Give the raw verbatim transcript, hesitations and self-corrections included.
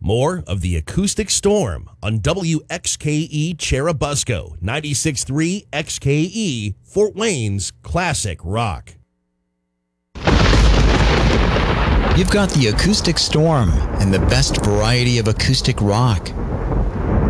More of the Acoustic Storm on W X K E Cherubusco, ninety-six point three X K E, Fort Wayne's Classic Rock. You've got the Acoustic Storm and the best variety of acoustic rock.